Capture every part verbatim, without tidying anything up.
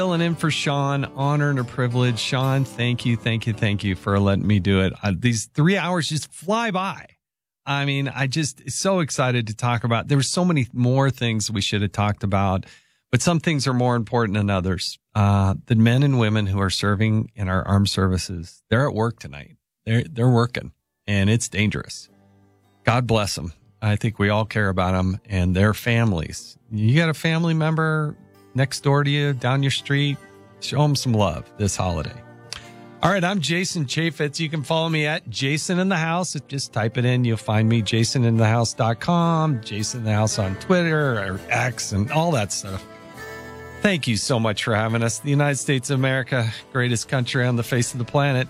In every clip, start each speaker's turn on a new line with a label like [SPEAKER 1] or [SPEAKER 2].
[SPEAKER 1] Filling in for Sean, honor and a privilege. Sean, thank you, thank you, thank you for letting me do it. Uh, these three hours just fly by. I mean, I just so excited to talk about. There were so many more things we should have talked about, but some things are more important than others. Uh, the men and women who are serving in our armed services, they're at work tonight. They're they're working, and it's dangerous. God bless them. I think we all care about them and their families. You got a family member next door to you, down your street, show them some love this holiday. All right, I'm Jason Chaffetz. You can follow me at Jason in the House. Just type it in. You'll find me, jason in the house dot com, Jason in the House on Twitter or X and all that stuff. Thank you so much for having us. The United States of America, greatest country on the face of the planet.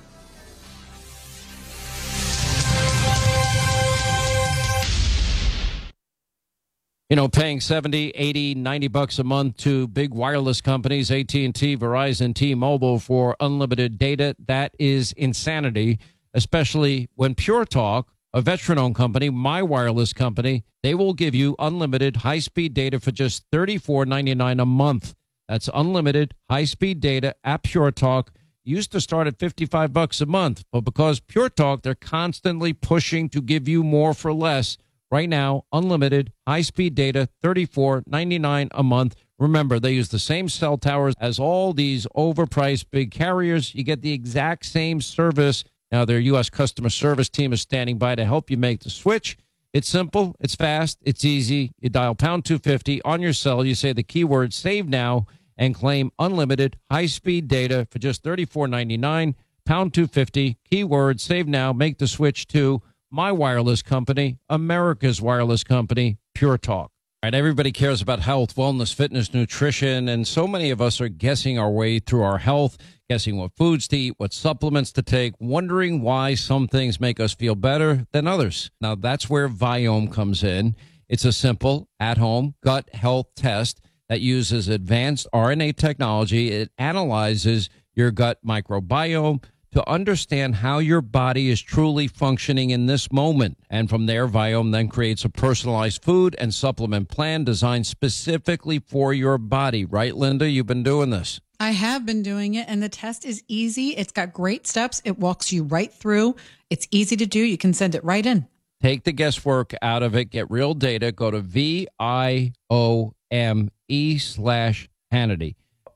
[SPEAKER 2] You know, paying seventy, eighty, ninety bucks a month to big wireless companies, A T and T, Verizon, T-Mobile for unlimited data, that is insanity, especially when Pure Talk, a veteran-owned company, my wireless company, they will give you unlimited high-speed data for just thirty-four ninety-nine a month. That's unlimited high-speed data at Pure Talk. Used to start at fifty-five bucks a month, but because Pure Talk, they're constantly pushing to give you more for less. Right now, unlimited, high-speed data, thirty-four ninety-nine a month. Remember, they use the same cell towers as all these overpriced big carriers. You get the exact same service. Now, their U S customer service team is standing by to help you make the switch. It's simple, it's fast, it's easy. You dial pound two fifty on your cell. You say the keyword save now and claim unlimited, high-speed data for just thirty-four ninety-nine. Pound two fifty, keyword save now, make the switch to my wireless company, America's wireless company, Pure Talk. All right, everybody cares about health, wellness, fitness, nutrition, and so many of us are guessing our way through our health, guessing what foods to eat, what supplements to take, wondering why some things make us feel better than others. Now, that's where Viome comes in. It's a simple, at-home gut health test that uses advanced R N A technology. It analyzes your gut microbiome to understand how your body is truly functioning in this moment. And from there, Viome then creates a personalized food and supplement plan designed specifically for your body. Right, Linda? You've been doing this.
[SPEAKER 3] I have been doing it, and the test is easy. It's got great steps. It walks you right through. It's easy to do. You can send it right in.
[SPEAKER 2] Take the guesswork out of it. Get real data. Go to V I O M E slash Hannity.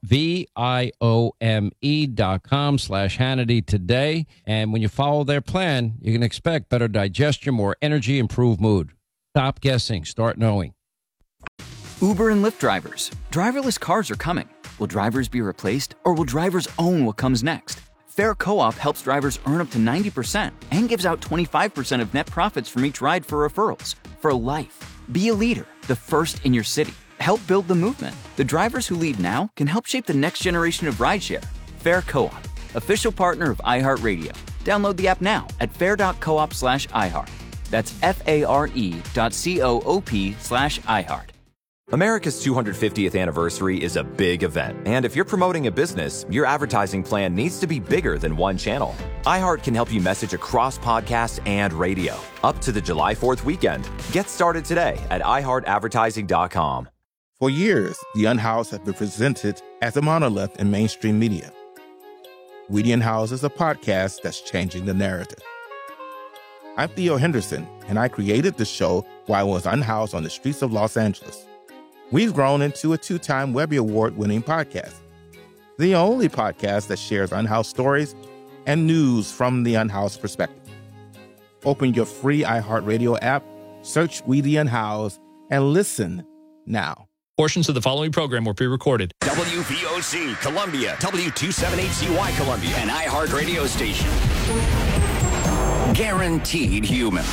[SPEAKER 2] V-I-O-M-E dot com slash Hannity today. And when you follow their plan, you can expect better digestion, more energy, improved mood. Stop guessing. Start knowing.
[SPEAKER 4] Uber and Lyft drivers. Driverless cars are coming. Will drivers be replaced, or will drivers own what comes next? Fair Co-op helps drivers earn up to ninety percent and gives out twenty-five percent of net profits from each ride for referrals. For life. Be a leader, the first in your city. Help build the movement. The drivers who lead now can help shape the next generation of rideshare. Fair Co-op, official partner of iHeartRadio. Download the app now at fair.coop slash iHeart. That's F-A-R-E dot C-O-O-P slash iHeart.
[SPEAKER 5] America's two hundred fiftieth anniversary is a big event, and if you're promoting a business, your advertising plan needs to be bigger than one channel. iHeart can help you message across podcast and radio. Up to the July fourth weekend. Get started today at i heart advertising dot com.
[SPEAKER 6] For years, The Unhoused has been presented as a monolith in mainstream media. We the Unhoused is a podcast that's changing the narrative. I'm Theo Henderson, and I created the show while I was unhoused on the streets of Los Angeles. We've grown into a two-time Webby Award-winning podcast, the only podcast that shares unhoused stories and news from the unhoused perspective. Open your free iHeartRadio app, search We the Unhoused, and listen now.
[SPEAKER 7] Portions of the following program were pre-recorded.
[SPEAKER 8] W V O C, Columbia, W two seventy-eight C Y, Columbia, an iHeart radio station. Guaranteed human.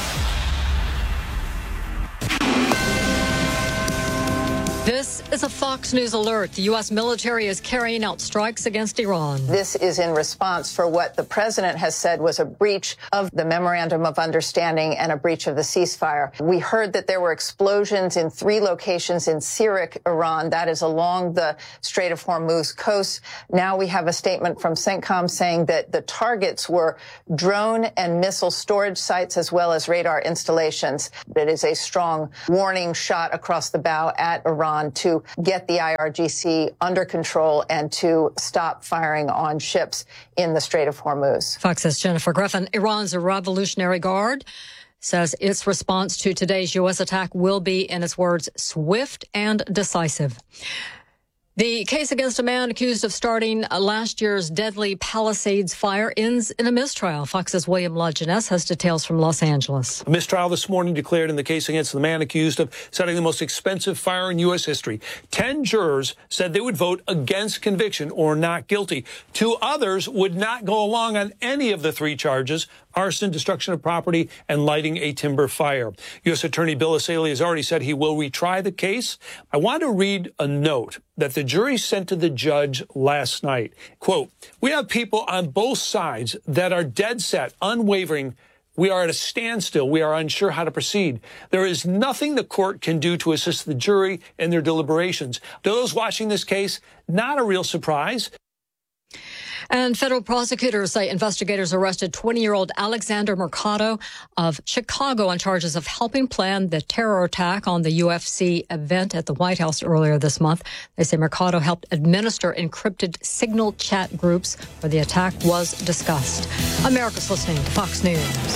[SPEAKER 9] This is a Fox News alert. The U S military is carrying out strikes against Iran.
[SPEAKER 10] This is in response for what the president has said was a breach of the Memorandum of Understanding and a breach of the ceasefire. We heard that there were explosions in three locations in Sirik, Iran. That is along the Strait of Hormuz coast. Now we have a statement from CENTCOM saying that the targets were drone and missile storage sites as well as radar installations. It is a strong warning shot across the bow at Iran. Iran to get the I R G C under control and to stop firing on ships in the Strait of Hormuz.
[SPEAKER 9] Fox's Jennifer Griffin. Iran's Revolutionary Guard says its response to today's U S attack will be, in its words, swift and decisive. The case against a man accused of starting last year's deadly Palisades fire ends in a mistrial. Fox's William LaJeunesse has details from Los Angeles.
[SPEAKER 11] A mistrial this morning declared in the case against the man accused of setting the most expensive fire in U S history. Ten jurors said they would vote against conviction or not guilty. Two others would not go along on any of the three charges: arson, destruction of property, and lighting a timber fire. U S Attorney Bill Essayli has already said he will retry the case. I want to read a note that the jury sent to the judge last night. Quote, "We have people on both sides that are dead set, unwavering. We are at a standstill. We are unsure how to proceed. There is nothing the court can do to assist the jury in their deliberations." To those watching this case, not a real surprise.
[SPEAKER 9] And federal prosecutors say investigators arrested twenty-year-old Alexander Mercado of Chicago on charges of helping plan the terror attack on the U F C event at the White House earlier this month. They say Mercado helped administer encrypted signal chat groups where the attack was discussed. America's listening to Fox News.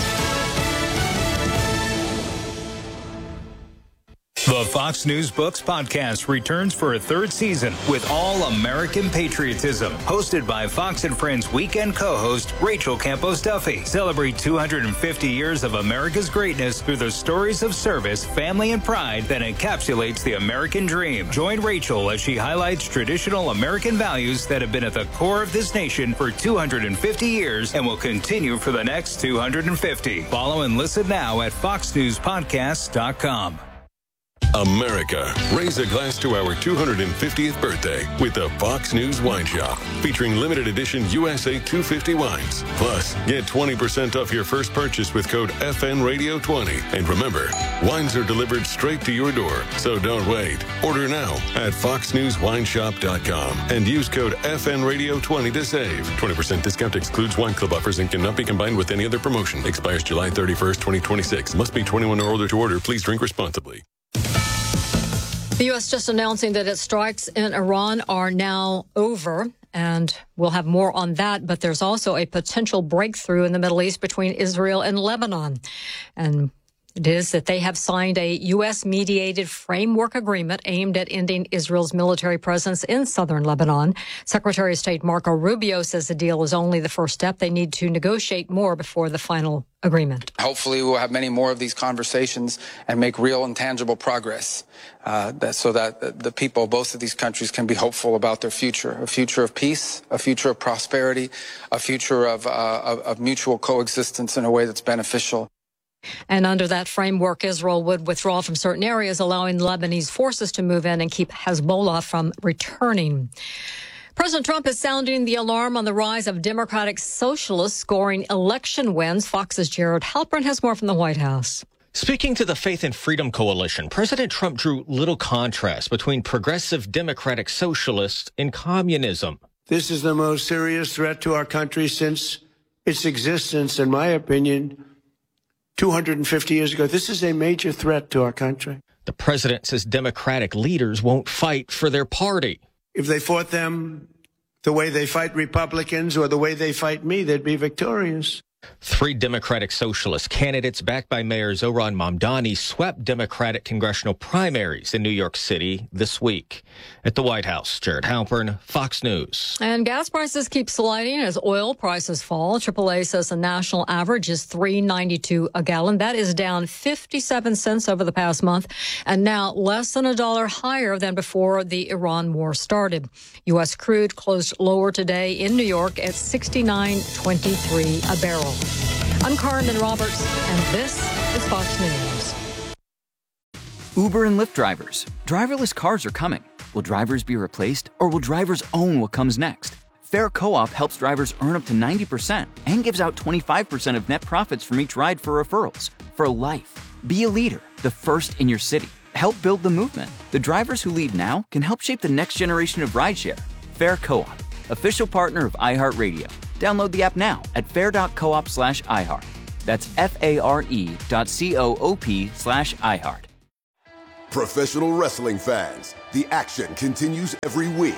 [SPEAKER 12] The Fox News Books podcast returns for a third season with All American Patriotism, hosted by Fox and Friends weekend co-host Rachel Campos Duffy. Celebrate two hundred fifty years of America's greatness through the stories of service, family, and pride that encapsulates the American dream. Join Rachel as she highlights traditional American values that have been at the core of this nation for two hundred fifty years and will continue for the next two hundred fifty. Follow and listen now at fox news podcast dot com.
[SPEAKER 13] America, raise a glass to our two hundred fiftieth birthday with the Fox News Wine Shop, featuring limited edition U S A two fifty wines. Plus, get twenty percent off your first purchase with code F N Radio twenty. And remember, wines are delivered straight to your door, so don't wait. Order now at fox news wine shop dot com and use code F N Radio twenty to save. twenty percent discount excludes wine club offers and cannot be combined with any other promotion. Expires July thirty-first, twenty twenty-six. Must be twenty-one or older to order. Please drink responsibly.
[SPEAKER 9] The U S just announcing that its strikes in Iran are now over, and we'll have more on that. But there's also a potential breakthrough in the Middle East between Israel and Lebanon. And it is that they have signed a U S-mediated framework agreement aimed at ending Israel's military presence in southern Lebanon. Secretary of State Marco Rubio says the deal is only the first step. They need to negotiate more before the final agreement.
[SPEAKER 14] Hopefully we'll have many more of these conversations and make real and tangible progress uh, that, so that the, the people of both of these countries can be hopeful about their future, a future of peace, a future of prosperity, a future of, uh, of, of mutual coexistence in a way that's beneficial.
[SPEAKER 9] And under that framework, Israel would withdraw from certain areas, allowing Lebanese forces to move in and keep Hezbollah from returning. President Trump is sounding the alarm on the rise of Democratic socialists scoring election wins. Fox's Jared Halpern has more from the White House.
[SPEAKER 15] Speaking to the Faith and Freedom Coalition, President Trump drew little contrast between progressive Democratic socialists and communism.
[SPEAKER 16] This is the most serious threat to our country since its existence, in my opinion, two hundred fifty years ago. This is a major threat to our country.
[SPEAKER 15] The president says Democratic leaders won't fight for their party.
[SPEAKER 16] If they fought them the way they fight Republicans or the way they fight me, they'd be victorious.
[SPEAKER 15] Three Democratic Socialist candidates backed by Mayor Zohran Mamdani swept Democratic congressional primaries in New York City this week. At the White House, Jared Halpern, Fox News.
[SPEAKER 9] And gas prices keep sliding as oil prices fall. triple A says the national average is three ninety-two a gallon. That is down fifty-seven cents over the past month and now less than a dollar higher than before the Iran war started. U S crude closed lower today in New York at sixty-nine twenty-three a barrel. I'm Carmen Roberts, and this is Fox News.
[SPEAKER 4] Uber and Lyft drivers. Driverless cars are coming. Will drivers be replaced, or will drivers own what comes next? Fair Co-op helps drivers earn up to ninety percent and gives out twenty-five percent of net profits from each ride for referrals. For life. Be a leader, the first in your city. Help build the movement. The drivers who lead now can help shape the next generation of rideshare. Fair Co-op, official partner of iHeartRadio. Download the app now at fair.coop slash iHeart. That's F-A-R-E dot C-O-O-P slash iHeart.
[SPEAKER 17] Professional wrestling fans, the action continues every week.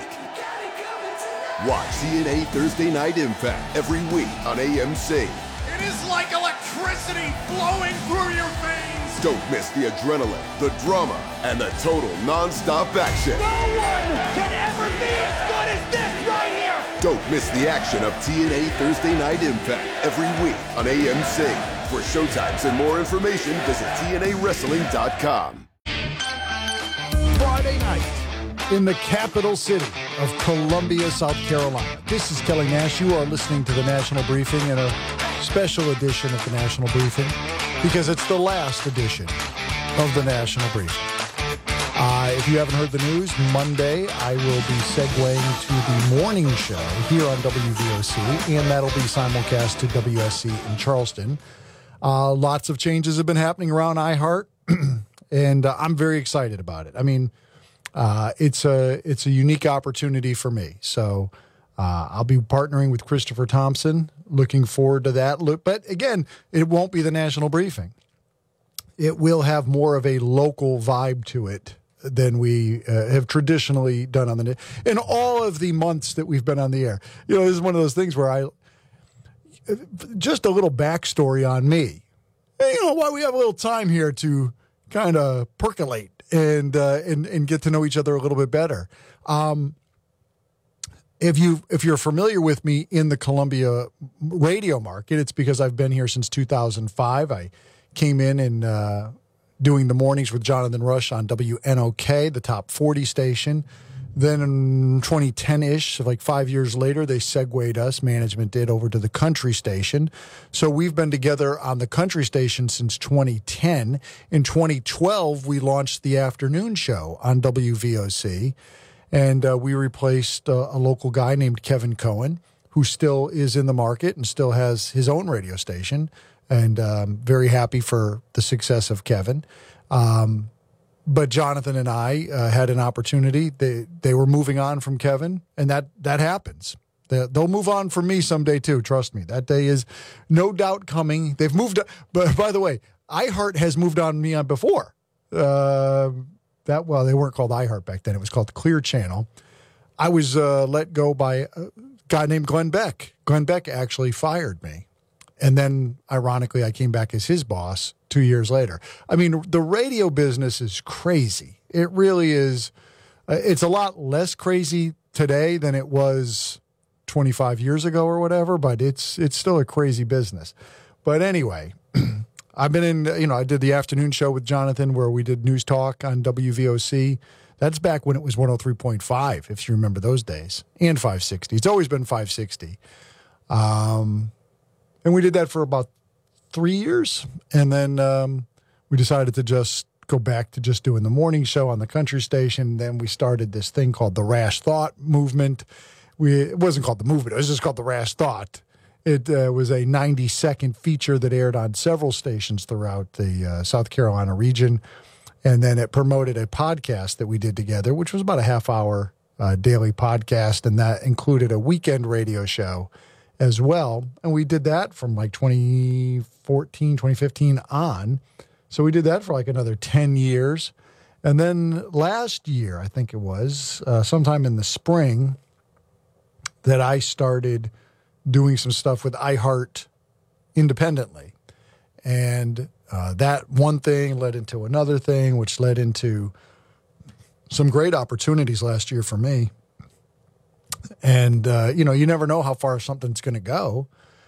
[SPEAKER 17] Watch T N A Thursday Night Impact every week on A M C.
[SPEAKER 18] It is like electricity flowing through your veins.
[SPEAKER 17] Don't miss the adrenaline, the drama, and the total non-stop action.
[SPEAKER 18] No one can ever be as good as this right here.
[SPEAKER 17] Don't miss the action of T N A Thursday Night Impact every week on A M C. For showtimes and more information, visit T N A wrestling dot com.
[SPEAKER 19] Friday night in the capital city of Columbia, South Carolina. This is Kelly Nash. You are listening to the National Briefing and a special edition of the National Briefing because it's the last edition of the National Briefing. Uh, if you haven't heard the news, Monday I will be segueing to the morning show here on W V O C, and that'll be simulcast to W S C in Charleston. Uh, lots of changes have been happening around iHeart. And uh, I'm very excited about it. I mean, uh, it's a it's a unique opportunity for me. So uh, I'll be partnering with Christopher Thompson. Looking forward to that. Look, but again, it won't be the National Briefing. It will have more of a local vibe to it than we uh, have traditionally done on the in all of the months that we've been on the air. You know, this is one of those things where I just a little backstory on me. You know, why we have a little time here to kind of percolate and, uh, and and get to know each other a little bit better. Um, if you if you're familiar with me in the Columbia radio market, it's because I've been here since two thousand five. I came in and uh, doing the mornings with Jonathan Rush on W N O K, the top forty station. Then in twenty ten-ish, like five years later, they segued us, management did, over to the country station. So we've been together on the country station since twenty ten. In twenty twelve, we launched the afternoon show on W V O C, and uh, we replaced uh, a local guy named Kevin Cohen, who still is in the market and still has his own radio station, and um, very happy for the success of Kevin. Um But Jonathan and I uh, had an opportunity. They they were moving on from Kevin, and that that happens. They, they'll move on from me someday too. Trust me, that day is no doubt coming. They've moved. But by the way, iHeart has moved on me on before. Uh, that well, they weren't called iHeart back then. It was called Clear Channel. I was uh, let go by a guy named Glenn Beck. Glenn Beck actually fired me, and then ironically, I came back as his boss two years later. I mean, the radio business is crazy. It really is. Uh, it's a lot less crazy today than it was twenty-five years ago or whatever, but it's it's still a crazy business. But anyway, I've been in, you know, I did the afternoon show with Jonathan where we did News Talk on W V O C. That's back when it was one oh three point five, if you remember those days, and five sixty. It's always been five sixty. Um, and we did that for about three years, and then um, we decided to just go back to just doing the morning show on the country station. Then we started this thing called the Rash Thought Movement. We It wasn't called the movement. It was just called the Rash Thought. It uh, was a ninety-second feature that aired on several stations throughout the uh, South Carolina region, and then it promoted a podcast that we did together, which was about a half-hour uh, daily podcast, and that included a weekend radio show as well. And we did that from like twenty fourteen, twenty fifteen on. So we did that for like another ten years. And then last year, I think it was, uh, sometime in the spring, that I started doing some stuff with iHeart independently. And uh, that one thing led into another thing, which led into some great opportunities last year for me. And, uh, you know, you never know how far something's going to go.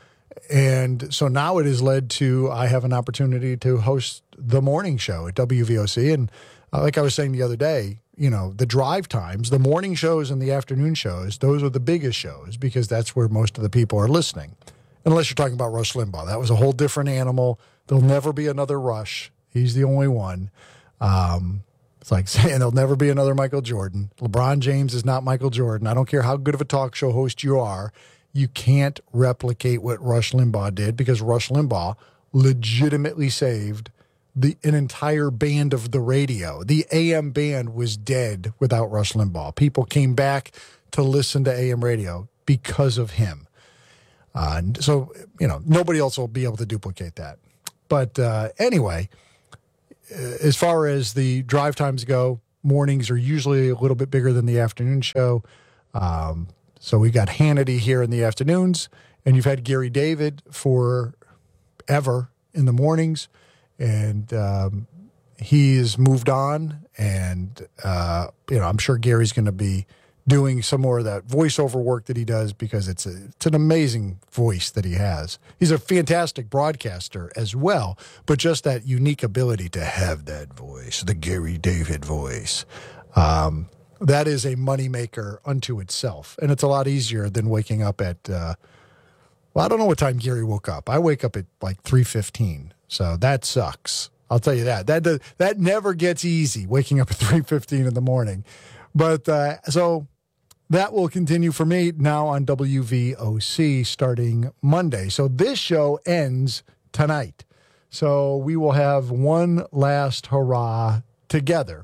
[SPEAKER 19] And so now it has led to, I have an opportunity to host the morning show at W V O C. And uh, like I was saying the other day, you know, the drive times, the morning shows and the afternoon shows, those are the biggest shows because that's where most of the people are listening. Unless you're talking about Rush Limbaugh. That was a whole different animal. There'll never be another Rush. He's the only one. Um, It's like saying there'll never be another Michael Jordan. LeBron James is not Michael Jordan. I don't care how good of a talk show host you are. You can't replicate what Rush Limbaugh did because Rush Limbaugh legitimately saved the an entire band of the radio. The A M band was dead without Rush Limbaugh. People came back to listen to A M radio because of him. Uh, so, you know, nobody else will be able to duplicate that. But uh, anyway, as far as the drive times go, mornings are usually a little bit bigger than the afternoon show. Um, so we got Hannity here in the afternoons, and you've had Gary David for ever in the mornings, and um, he's moved on, and uh, you know, I'm sure Gary's going to be doing some more of that voiceover work that he does, because it's a, it's an amazing voice that he has. He's a fantastic broadcaster as well, but just that unique ability to have that voice, the Gary David voice, um, that is a moneymaker unto itself, and it's a lot easier than waking up at. Uh, well, I don't know what time Gary woke up. I wake up at like three fifteen, so that sucks. I'll tell you that. That does, that never gets easy, waking up at three fifteen in the morning. But uh, so that will continue for me now on W V O C starting Monday. So this show ends tonight. So we will have one last hurrah together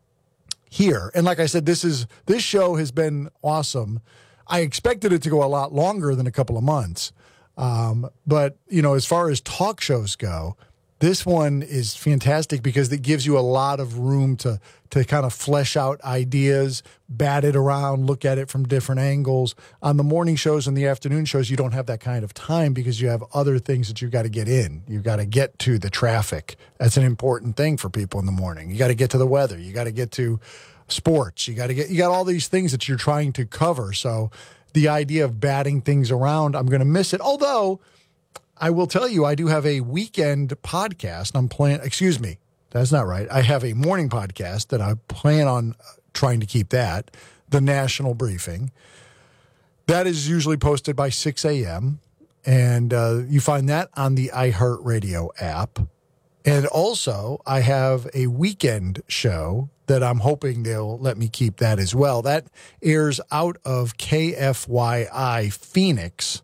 [SPEAKER 19] here. And like I said, this is this show has been awesome. I expected it to go a lot longer than a couple of months. Um, but, you know, as far as talk shows go, this one is fantastic because it gives you a lot of room to to kind of flesh out ideas, bat it around, look at it from different angles. On the morning shows and the afternoon shows, you don't have that kind of time because you have other things that you've got to get in. You've got to get to the traffic. That's an important thing for people in the morning. You got to get to the weather. You got to get to sports. You got to get, you got all these things that you're trying to cover. So the idea of batting things around, I'm going to miss it. Although I will tell you, I do have a weekend podcast. I'm planning, excuse me, that's not right. I have a morning podcast that I plan on trying to keep that, the National Briefing. That is usually posted by six a.m. And uh, you find that on the iHeartRadio app. And also, I have a weekend show that I'm hoping they'll let me keep that as well. That airs out of K F Y I Phoenix.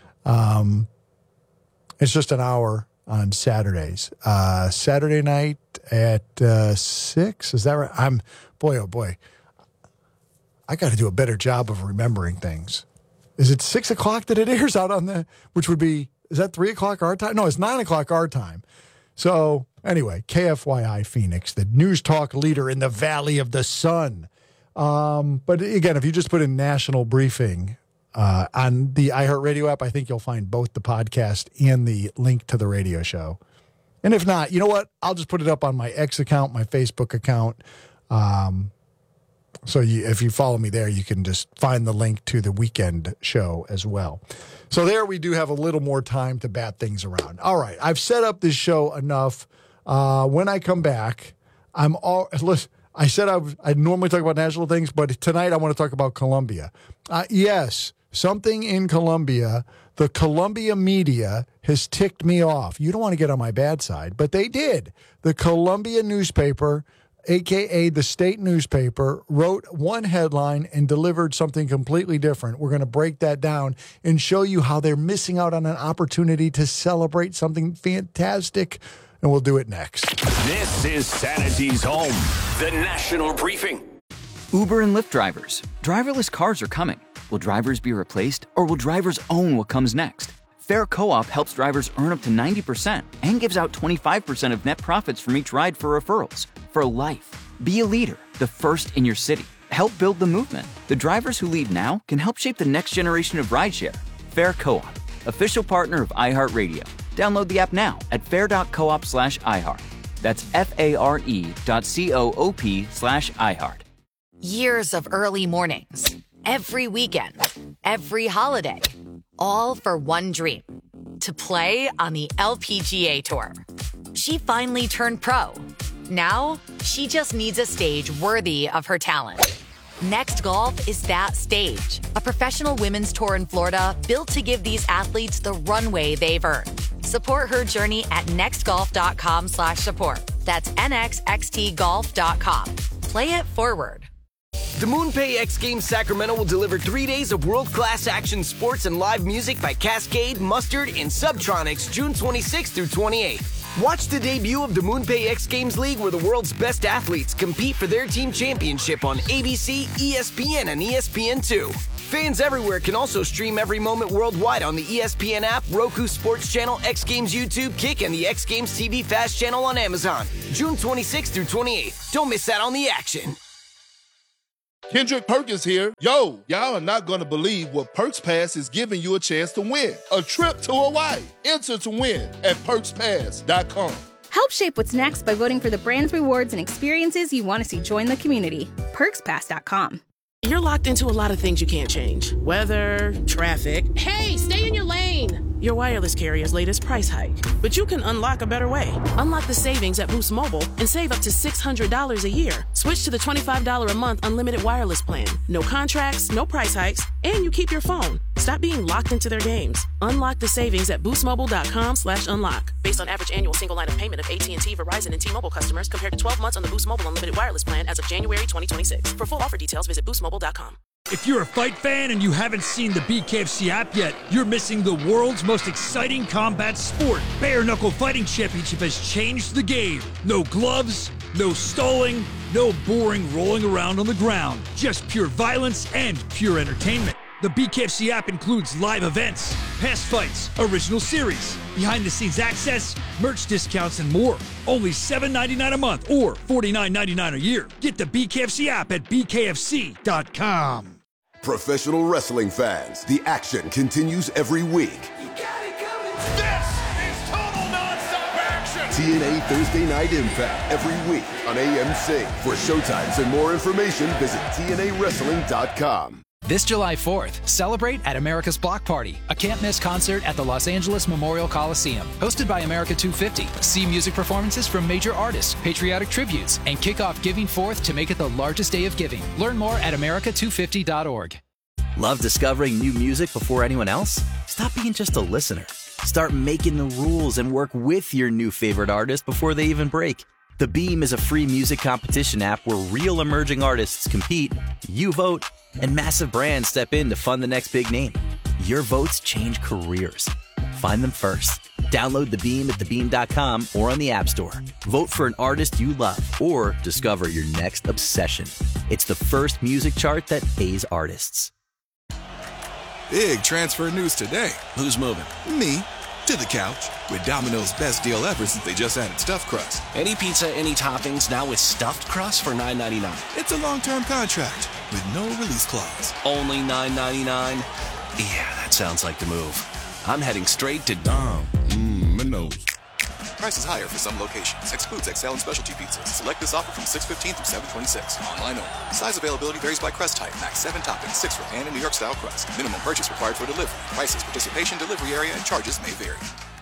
[SPEAKER 19] Um, it's just an hour on Saturdays. Uh, Saturday night at uh, six. Is that right? I'm boy, oh boy. I got to do a better job of remembering things. Is it six o'clock that it airs out on the? Which would be is that three o'clock our time? No, it's nine o'clock our time. So anyway, K F Y I Phoenix, the news talk leader in the Valley of the Sun. Um, but again, if you just put in National Briefing uh, on the iHeartRadio app, I think you'll find both the podcast and the link to the radio show. And if not, you know what? I'll just put it up on my X account, my Facebook account. Um, so you, if you follow me there, you can just find the link to the weekend show as well. So there we do have a little more time to bat things around. All right, I've set up this show enough. Uh, when I come back, I'm all. Listen, I said I I normally talk about national things, but tonight I want to talk about Columbia. Uh, yes, something in Columbia. The Columbia media has ticked me off. You don't want to get on my bad side, but they did. The Columbia newspaper, a k a the state newspaper, wrote one headline and delivered something completely different. We're going to break that down and show you how they're missing out on an opportunity to celebrate something fantastic, and we'll do it next.
[SPEAKER 8] This is Sanity's home, the National Briefing.
[SPEAKER 4] Uber and Lyft drivers. Driverless cars are coming. Will drivers be replaced, or will drivers own what comes next? Fair Co-op helps drivers earn up to ninety percent and gives out twenty-five percent of net profits from each ride for referrals. For life. Be a leader, the first in your city. Help build the movement. The drivers who lead now can help shape the next generation of rideshare. Fair Co-op, official partner of iHeartRadio. Download the app now at fair.coop slash iHeart. That's F-A-R-E dot C-O-O-P slash iHeart.
[SPEAKER 20] Years of early mornings, every weekend, every holiday, all for one dream, to play on the L P G A Tour. She finally turned pro. Now, she just needs a stage worthy of her talent. Next Golf is that stage, a professional women's tour in Florida built to give these athletes the runway they've earned. Support her journey at nextgolf.com slash support. That's N X X T golf dot com. Play it forward.
[SPEAKER 21] The MoonPay X Games Sacramento will deliver three days of world-class action sports and live music by Cascade, Mustard, and Subtronics June twenty-sixth through twenty-eighth. Watch the debut of the MoonPay X Games League, where the world's best athletes compete for their team championship on A B C, E S P N, and E S P N two. Fans everywhere can also stream every moment worldwide on the E S P N app, Roku Sports Channel, X Games YouTube, Kick, and the X Games T V Fast channel on Amazon. June twenty-sixth through twenty-eighth. Don't miss out on the action.
[SPEAKER 1] Kendrick Perkins here. Yo, y'all are not going to believe what Perks Pass is giving you a chance to win. A trip to Hawaii. Enter to win at perks pass dot com.
[SPEAKER 22] Help shape what's next by voting for the brands, rewards, and experiences you want to see join the community. perks pass dot com.
[SPEAKER 23] You're locked into a lot of things you can't change. Weather, traffic. Hey, stay in your lane. Your wireless carrier's latest price hike. But you can unlock a better way. Unlock the savings at Boost Mobile and save up to six hundred dollars a year. Switch to the twenty-five dollars a month unlimited wireless plan. No contracts, no price hikes, and you keep your phone. Stop being locked into their games. Unlock the savings at boost mobile dot com slash unlock. Based on average annual single line of payment of A T and T, Verizon, and T-Mobile customers compared to twelve months on the Boost Mobile unlimited wireless plan as of January twenty twenty-six. For full offer details, visit boost mobile dot com.
[SPEAKER 24] If you're a fight fan and you haven't seen the B K F C app yet, you're missing the world's most exciting combat sport. Bare Knuckle Fighting Championship has changed the game. No gloves, no stalling, no boring rolling around on the ground. Just pure violence and pure entertainment. The B K F C app includes live events, past fights, original series, behind-the-scenes access, merch discounts, and more. Only seven dollars and ninety-nine cents a month or forty-nine dollars and ninety-nine cents a year. Get the B K F C app at b k f c dot com.
[SPEAKER 17] Professional wrestling fans, the action continues every week.
[SPEAKER 18] This is total nonstop action.
[SPEAKER 17] T N A Thursday Night Impact every week on A M C. For showtimes and more information, visit T N A wrestling dot com.
[SPEAKER 25] This July fourth, celebrate at America's Block Party, a can't-miss concert at the Los Angeles Memorial Coliseum. Hosted by America two fifty, see music performances from major artists, patriotic tributes, and kick off Giving Fourth to make it the largest day of giving. Learn more at america two fifty dot org.
[SPEAKER 26] Love discovering new music before anyone else? Stop being just a listener. Start making the rules and work with your new favorite artist before they even break. The Beam is a free music competition app where real emerging artists compete, you vote, and massive brands step in to fund the next big name. Your votes change careers. Find them first. Download The Beam at the beam dot com or on the App Store. Vote for an artist you love or discover your next obsession. It's the first music chart that pays artists.
[SPEAKER 27] Big transfer news today. Who's moving? Me. To the couch. With Domino's best deal ever since they just added stuffed crust.
[SPEAKER 28] Any pizza, any toppings, now with stuffed crust for nine ninety-nine.
[SPEAKER 27] It's a long-term contract with no release clause.
[SPEAKER 28] Only nine ninety-nine? Yeah, that sounds like the move. I'm heading straight to Dom.
[SPEAKER 27] Mmm, Minos.
[SPEAKER 29] Prices higher for some locations. Excludes X L and specialty pizzas. Select this offer from six fifteen through seven twenty-six. Online only. Size availability varies by crust type. Max seven toppings, six for pan and New York style crust. Minimum purchase required for delivery. Prices, participation, delivery area, and charges may vary.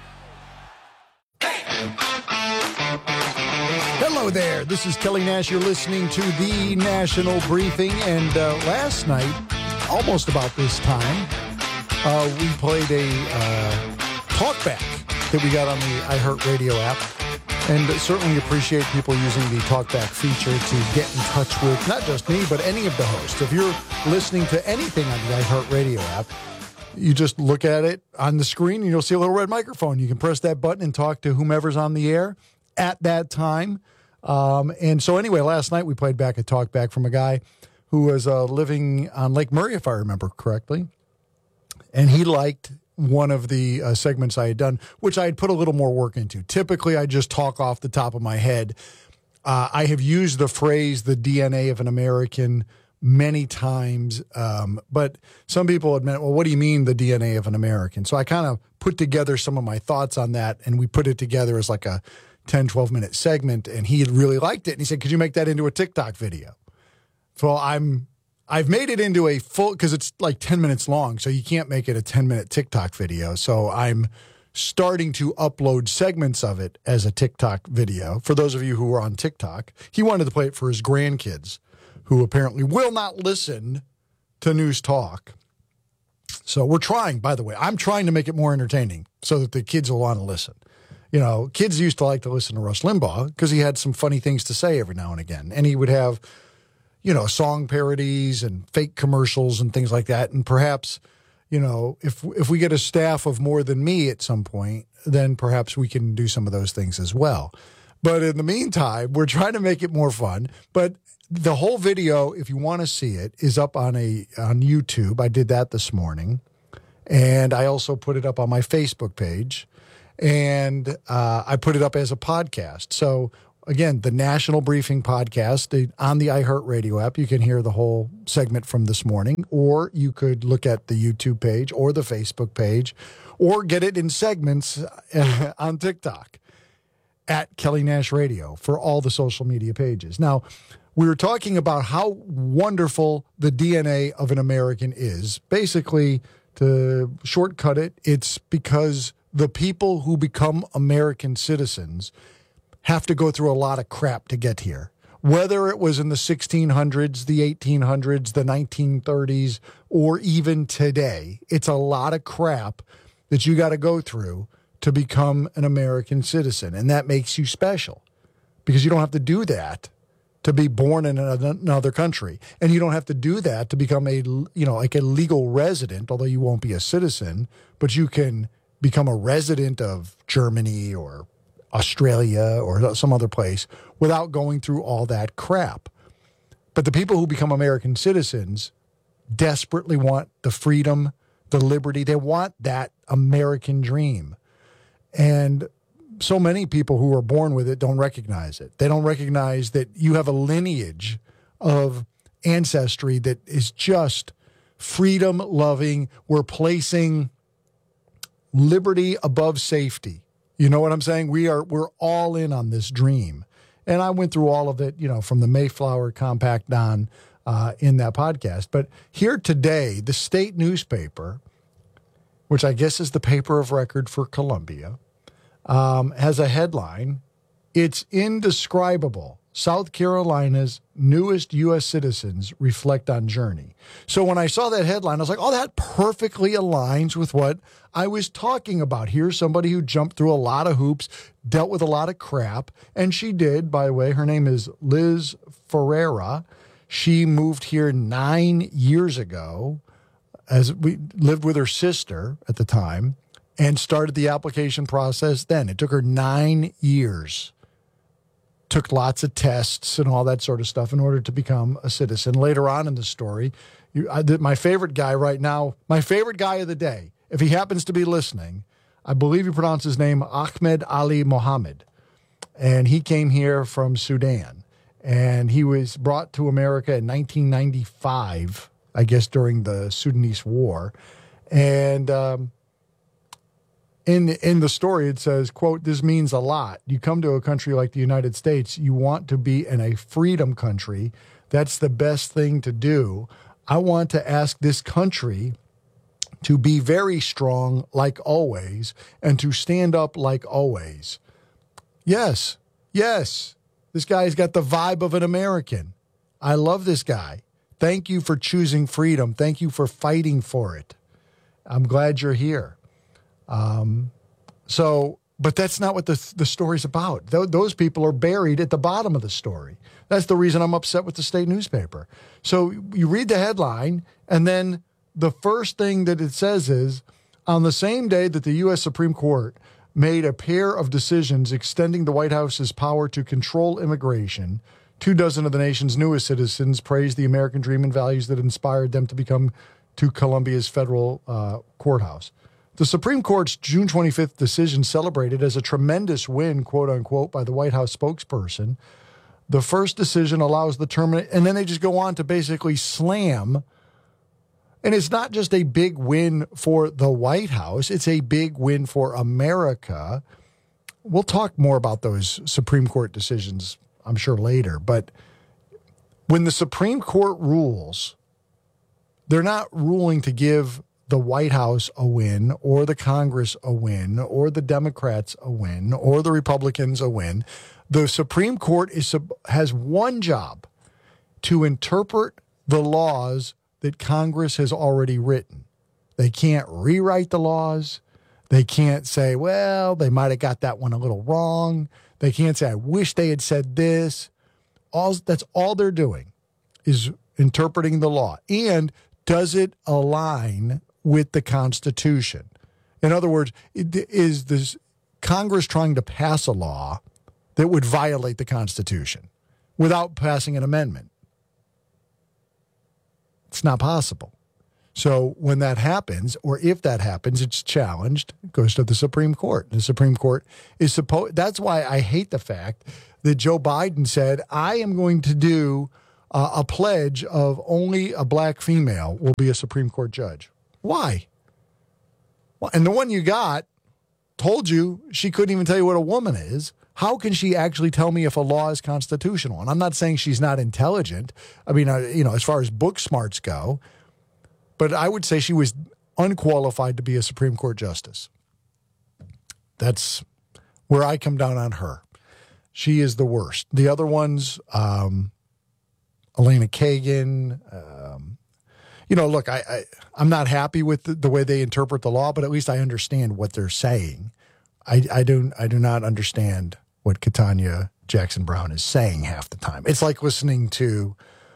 [SPEAKER 19] Hello there. This is Kelly Nash. You're listening to the National Briefing. And uh, last night, almost about this time, uh, we played a uh, talkback that we got on the iHeartRadio app. And certainly appreciate people using the talkback feature to get in touch with not just me, but any of the hosts. If you're listening to anything on the iHeartRadio app, you just look at it on the screen and you'll see a little red microphone. You can press that button and talk to whomever's on the air at that time. Um, and so anyway, last night we played back a talkback from a guy who was uh, living on Lake Murray, if I remember correctly. And he liked one of the uh, segments I had done, which I had put a little more work into. Typically, I just talk off the top of my head. Uh, I have used the phrase, the D N A of an American, many times. Um, but some people admit, well, what do you mean the D N A of an American? So I kind of put together some of my thoughts on that, and we put it together as like a ten, twelve-minute segment, and he had really liked it. And he said, could you make that into a TikTok video? So I'm... I've made it into a full, because it's like ten minutes long, so you can't make it a ten-minute TikTok video. So I'm starting to upload segments of it as a TikTok video. For those of you who are on TikTok, he wanted to play it for his grandkids, who apparently will not listen to News Talk. So we're trying, by the way. I'm trying to make it more entertaining so that the kids will want to listen. You know, kids used to like to listen to Rush Limbaugh because he had some funny things to say every now and again. And he would have, you know, song parodies and fake commercials and things like that. And perhaps, you know, if if we get a staff of more than me at some point, then perhaps we can do some of those things as well. But in the meantime, we're trying to make it more fun. But the whole video, if you want to see it, is up on a on YouTube. I did that this morning. And I also put it up on my Facebook page. And uh, I put it up as a podcast. So, again, the National Briefing Podcast the, on the iHeartRadio app. You can hear the whole segment from this morning. Or you could look at the YouTube page or the Facebook page. Or get it in segments on TikTok at Kelly Nash Radio for all the social media pages. Now, we were talking about how wonderful the D N A of an American is. Basically, to shortcut it, it's because the people who become American citizens have to go through a lot of crap to get here. Whether it was in the sixteen hundreds, the eighteen hundreds, the nineteen thirties, or even today, it's a lot of crap that you got to go through to become an American citizen. And that makes you special because you don't have to do that to be born in another country. And you don't have to do that to become a, you know, like a legal resident, although you won't be a citizen, but you can become a resident of Germany or Australia or some other place without going through all that crap. But the people who become American citizens desperately want the freedom, the liberty. They want that American dream. And so many people who are born with it don't recognize it. They don't recognize that you have a lineage of ancestry that is just freedom-loving. We're placing liberty above safety. You know what I'm saying? We are, we're all in on this dream. And I went through all of it, you know, from the Mayflower Compact on uh, in that podcast. But here today, the state newspaper, which I guess is the paper of record for Columbia, um, has a headline. It's indescribable. South Carolina's newest U S citizens reflect on journey. So when I saw that headline, I was like, oh, that perfectly aligns with what I was talking about. Here's somebody who jumped through a lot of hoops, dealt with a lot of crap, and she did, by the way. Her name is Liz Ferreira. She moved here nine years ago, as we lived with her sister at the time, and started the application process then. It took her nine years. Took lots of tests and all that sort of stuff in order to become a citizen. Later on in the story, you, I, my favorite guy right now, my favorite guy of the day, if he happens to be listening, I believe you pronounce his name Ahmed Ali Mohammed. And he came here from Sudan. And he was brought to America in nineteen ninety-five, I guess during the Sudanese War. And um, in, in the story, it says, quote, "This means a lot. You come to a country like the United States, you want to be in a freedom country. That's the best thing to do. I want to ask this country to be very strong like always and to stand up like always." Yes, yes. This guy's got the vibe of an American. I love this guy. Thank you for choosing freedom. Thank you for fighting for it. I'm glad you're here. Um, so, but that's not what the the story's about. Th- those people are buried at the bottom of the story. That's the reason I'm upset with the state newspaper. So you read the headline, and then the first thing that it says is, on the same day that the U S Supreme Court made a pair of decisions extending the White House's power to control immigration, two dozen of the nation's newest citizens praised the American dream and values that inspired them to become to Columbia's federal uh, courthouse. The Supreme Court's June twenty-fifth decision, celebrated as a tremendous win, quote unquote, by the White House spokesperson. The first decision allows the term, and then they just go on to basically slam. And it's not just a big win for the White House, it's a big win for America. We'll talk more about those Supreme Court decisions, I'm sure, later. But when the Supreme Court rules, they're not ruling to give the White House a win, or the Congress a win, or the Democrats a win, or the Republicans a win. The Supreme Court is has one job: to interpret the laws that Congress has already written. They can't rewrite the laws. They can't say, well, they might have got that one a little wrong. They can't say, I wish they had said this. All that's all they're doing is interpreting the law. And does it align with the Constitution? In other words, is this Congress trying to pass a law that would violate the Constitution without passing an amendment? It's not possible. So when that happens, or if that happens, it's challenged, it goes to the Supreme Court. The Supreme Court is supposed, that's why I hate the fact that Joe Biden said, I am going to do uh, a pledge of only a black female will be a Supreme Court judge. Why? Well, and the one you got told you she couldn't even tell you what a woman is. How can she actually tell me if a law is constitutional? And I'm not saying she's not intelligent. I mean, uh, you know, as far as book smarts go, but I would say she was unqualified to be a Supreme Court justice. That's where I come down on her. She is the worst. The other ones, um, Elena Kagan, um, you know, look, I, I, I'm not happy with the, the way they interpret the law, but at least I understand what they're saying. I, I, do, I do not understand what Ketanji Jackson Brown is saying half the time. It's like listening to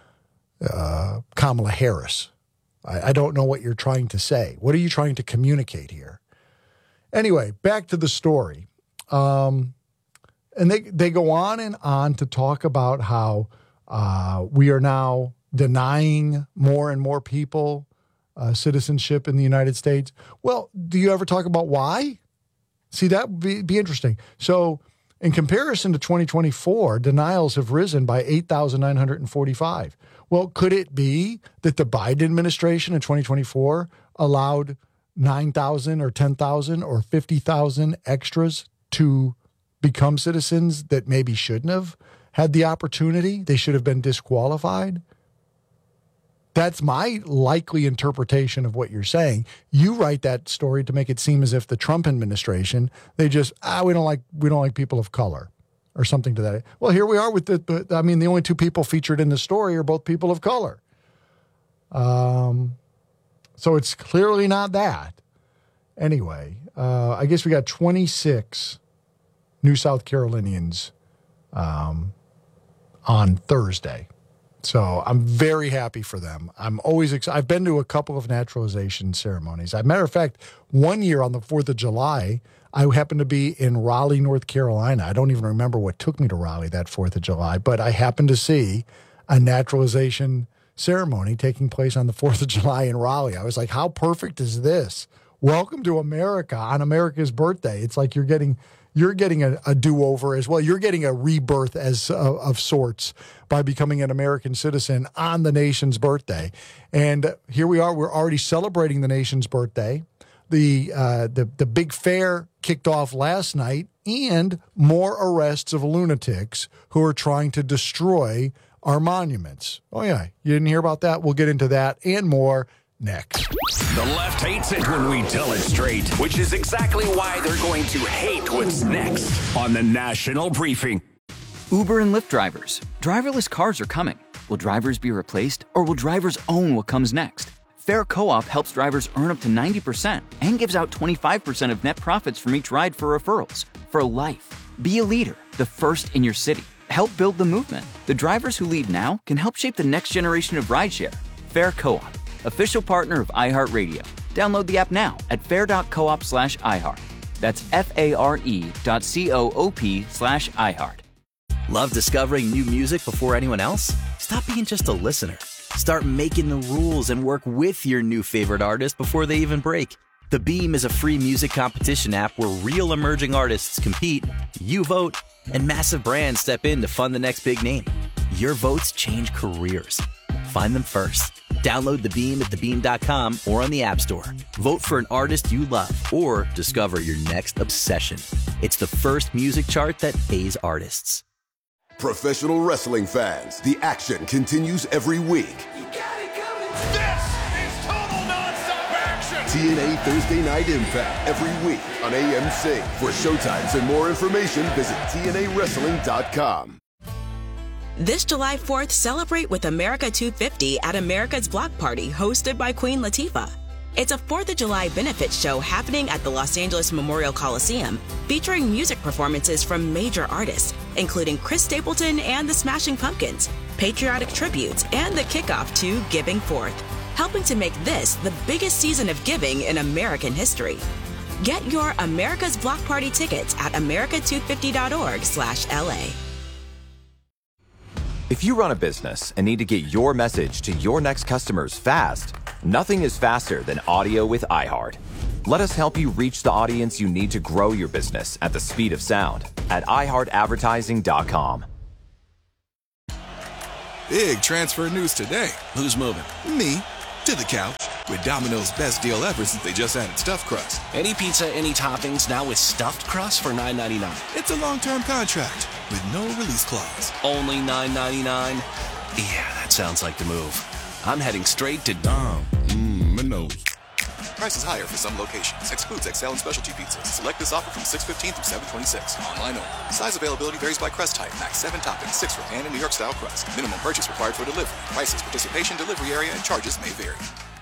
[SPEAKER 19] uh, Kamala Harris. I, I don't know what you're trying to say. What are you trying to communicate here? Anyway, back to the story. Um, and they, they go on and on to talk about how uh, we are now denying more and more people uh, citizenship in the United States. Well, do you ever talk about why? See, that would be, be interesting. So in comparison to twenty twenty-four, denials have risen by eight thousand nine hundred forty-five. Well, could it be that the Biden administration in twenty twenty-four allowed nine thousand or ten thousand or fifty thousand extras to become citizens that maybe shouldn't have had the opportunity? They should have been disqualified? That's my likely interpretation of what you're saying. You write that story to make it seem as if the Trump administration, they just, ah, we don't like, we don't like people of color or something to that. Well, here we are with the, I mean, the only two people featured in the story are both people of color. Um, so it's clearly not that. Anyway, uh, I guess we got twenty-six New South Carolinians um, on Thursday. So I'm very happy for them. I'm always excited. I've been to a couple of naturalization ceremonies. As a matter of fact, one year on the fourth of July, I happened to be in Raleigh, North Carolina. I don't even remember what took me to Raleigh that fourth of July, but I happened to see a naturalization ceremony taking place on the fourth of July in Raleigh. I was like, how perfect is this? Welcome to America on America's birthday. It's like you're getting... You're getting a, a do-over as well. You're getting a rebirth as uh, of sorts by becoming an American citizen on the nation's birthday. And here we are. We're already celebrating the nation's birthday. The uh, the the big fair kicked off last night, and more arrests of lunatics who are trying to destroy our monuments. Oh yeah, you didn't hear about that? We'll get into that and more next.
[SPEAKER 8] The left hates it when we tell it straight, which is exactly why they're going to hate what's next on the National Briefing.
[SPEAKER 4] Uber and Lyft drivers. Driverless cars are coming. Will drivers be replaced, or will drivers own what comes next? Fair Co-op helps drivers earn up to ninety percent and gives out twenty-five percent of net profits from each ride for referrals. For life. Be a leader, the first in your city. Help build the movement. The drivers who lead now can help shape the next generation of rideshare. Fair Co-op. Official partner of iHeartRadio. Download the app now at fair.coop slash iHeart. That's F-A-R-E dot C-O-O-P slash iHeart.
[SPEAKER 26] Love discovering new music before anyone else? Stop being just a listener. Start making the rules and work with your new favorite artist before they even break. The Beam is a free music competition app where real emerging artists compete, you vote, and massive brands step in to fund the next big name. Your votes change careers. Find them first. Download The Beam at the beam dot com or on the App Store. Vote for an artist you love or discover your next obsession. It's the first music chart that pays artists.
[SPEAKER 17] Professional wrestling fans, the action continues every week.
[SPEAKER 18] This is total nonstop action!
[SPEAKER 17] T N A Thursday Night Impact every week on A M C. For showtimes and more information, visit T N A wrestling dot com.
[SPEAKER 2] This July fourth, celebrate with America two fifty at America's Block Party, hosted by Queen Latifah. It's a fourth of July benefit show happening at the Los Angeles Memorial Coliseum, featuring music performances from major artists, including Chris Stapleton and the Smashing Pumpkins, patriotic tributes, and the kickoff to Giving Forth, helping to make this the biggest season of giving in American history. Get your America's Block Party tickets at america two fifty dot org slash L A.
[SPEAKER 3] If you run a business and need to get your message to your next customers fast, nothing is faster than audio with iHeart. Let us help you reach the audience you need to grow your business at the speed of sound at i heart advertising dot com.
[SPEAKER 27] Big transfer news today.
[SPEAKER 28] Who's moving?
[SPEAKER 27] Me to the couch with Domino's best deal ever since they just added stuffed crust.
[SPEAKER 28] Any pizza, any toppings, now with stuffed crust for nine ninety-nine.
[SPEAKER 27] It's a long-term contract with no release clause.
[SPEAKER 28] Only nine ninety-nine? Yeah, that sounds like the move. I'm heading straight to Dom.
[SPEAKER 27] Mmm, Domino's.
[SPEAKER 29] Prices higher for some locations. Excludes X L and specialty pizzas. Select this offer from six fifteen through seven twenty-six. Online only. Size availability varies by crust type. Max seven toppings, six for pan and New York style crust. Minimum purchase required for delivery. Prices, participation, delivery area, and charges may vary.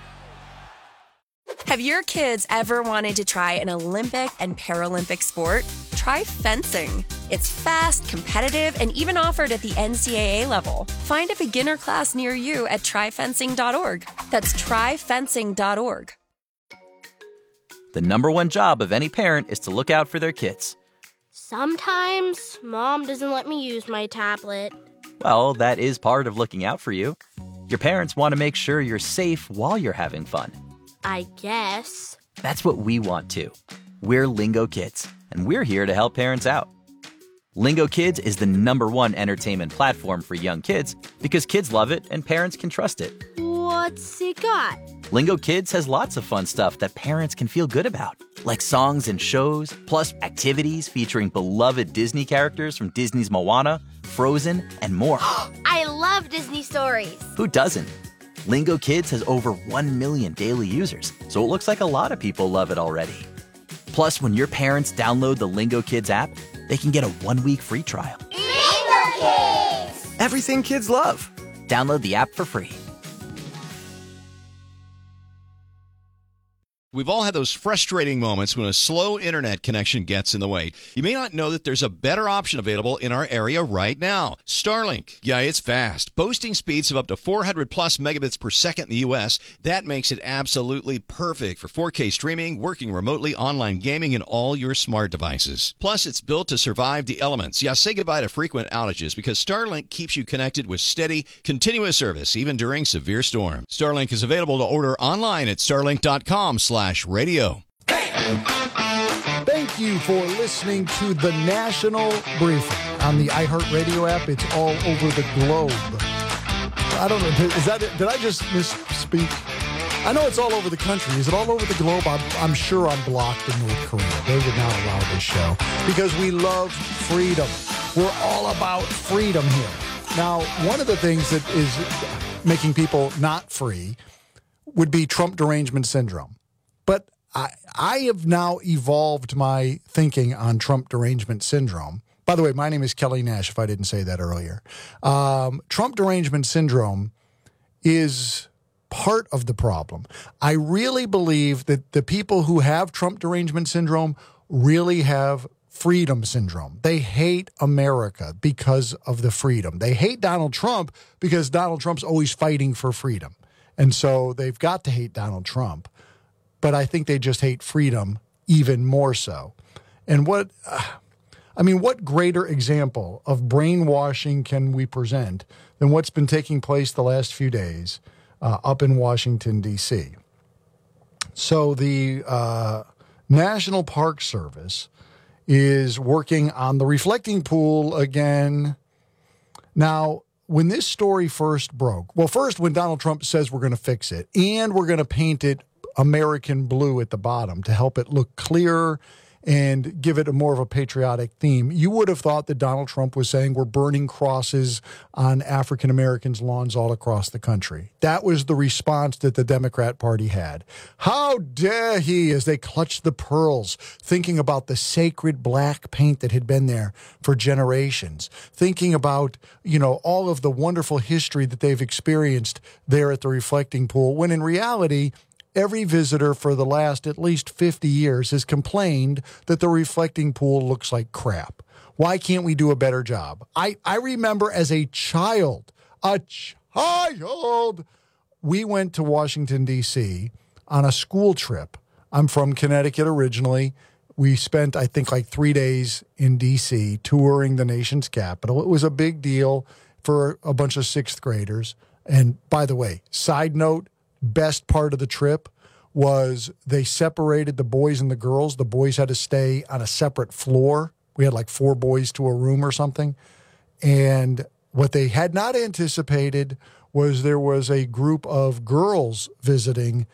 [SPEAKER 5] Have your kids ever wanted to try an Olympic and Paralympic sport? Try fencing. It's fast, competitive, and even offered at the N C double A level. Find a beginner class near you at try fencing dot org. That's try fencing dot org.
[SPEAKER 26] The number one job of any parent is to look out for their kids.
[SPEAKER 6] Sometimes Mom doesn't let me use my tablet.
[SPEAKER 26] Well, that is part of looking out for you. Your parents want to make sure you're safe while you're having fun.
[SPEAKER 6] I guess.
[SPEAKER 26] That's what we want too. We're Lingo Kids, and we're here to help parents out. Lingo Kids is the number one entertainment platform for young kids because kids love it and parents can trust it.
[SPEAKER 6] What's it got?
[SPEAKER 26] Lingo Kids has lots of fun stuff that parents can feel good about, like songs and shows, plus activities featuring beloved Disney characters from Disney's Moana, Frozen, and more.
[SPEAKER 6] I love Disney stories.
[SPEAKER 26] Who doesn't? Lingo Kids has over one million daily users, so it looks like a lot of people love it already. Plus, when your parents download the Lingo Kids app, they can get a one-week free trial.
[SPEAKER 6] Lingo Kids!
[SPEAKER 26] Everything kids love. Download the app for free.
[SPEAKER 7] We've all had those frustrating moments when a slow internet connection gets in the way. You may not know that there's a better option available in our area right now. Starlink. Yeah, it's fast. Boasting speeds of up to four hundred plus megabits per second in the U S. That makes it absolutely perfect for four K streaming, working remotely, online gaming, and all your smart devices. Plus, it's built to survive the elements. Yeah, say goodbye to frequent outages because Starlink keeps you connected with steady, continuous service, even during severe storms. Starlink is available to order online at starlink dot com slash radio.
[SPEAKER 19] Thank you for listening to the National Briefing on the iHeartRadio app. It's all over the globe. I don't know. Is that it? Did I just misspeak? I know it's all over the country. Is it all over the globe? I'm, I'm sure I'm blocked in North Korea. They would not allow this show because we love freedom. We're all about freedom here. Now, one of the things that is making people not free would be Trump derangement syndrome. But I, I have now evolved my thinking on Trump derangement syndrome. By the way, my name is Kelly Nash, if I didn't say that earlier. Um, Trump derangement syndrome is part of the problem. I really believe that the people who have Trump derangement syndrome really have freedom syndrome. They hate America because of the freedom. They hate Donald Trump because Donald Trump's always fighting for freedom. And so they've got to hate Donald Trump. But I think they just hate freedom even more so. And what, uh, I mean, what greater example of brainwashing can we present than what's been taking place the last few days uh, up in Washington, D C? So the uh, National Park Service is working on the reflecting pool again. Now, when this story first broke, well, first when Donald Trump says we're going to fix it and we're going to paint it American blue at the bottom to help it look clearer and give it a more of a patriotic theme, you would have thought that Donald Trump was saying we're burning crosses on African Americans' lawns all across the country. That was the response that the Democrat Party had. How dare he, as they clutched the pearls, thinking about the sacred black paint that had been there for generations, thinking about, you know, all of the wonderful history that they've experienced there at the reflecting pool, when in reality, every visitor for the last at least fifty years has complained that the reflecting pool looks like crap. Why can't we do a better job? I, I remember as a child, a child, we went to Washington, D C on a school trip. I'm from Connecticut originally. We spent, I think, like three days in D C touring the nation's capital. It was a big deal. for a bunch of sixth graders. And by the way, side note, best part of the trip was they separated the boys and the girls. The boys had to stay on a separate floor. We had like four boys to a room or something. And what they had not anticipated was there was a group of girls visiting,